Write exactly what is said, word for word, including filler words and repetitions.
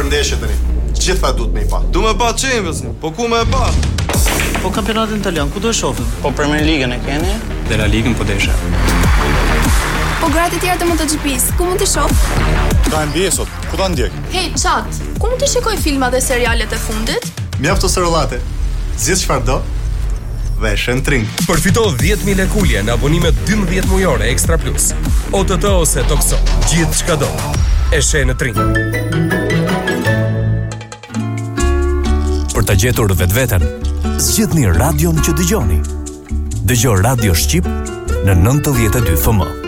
ndeshje tani. Gjithë duhet me i pa. Du me pa Champions, po ku me e pa? Po kampionatin italian, ku do e shohim? Po Premier Ligën e keni? Dhe La Ligën po desha. Po gratë e tjera të MotoGP-s, ku mund të shoh? Ka N B A sot, ku ta ndjek? Hey, chat, ku mund të shikoj filma dhe serialet e fundit? Mjafto serolate. Zgjedh çfarë do dhe shën Tring. Përfito dhjetë mijë lekë ulje në abonimet dymbëdhjetë mujore Extra Plus. O T T ose Toxo. Gjithë çka do. E sheh në Tring. Për ta gjetur vetveten, zgjidhni radion që dëgjoni. Dëgjo Radio Shqip në nëntëdhjetë e dy F M.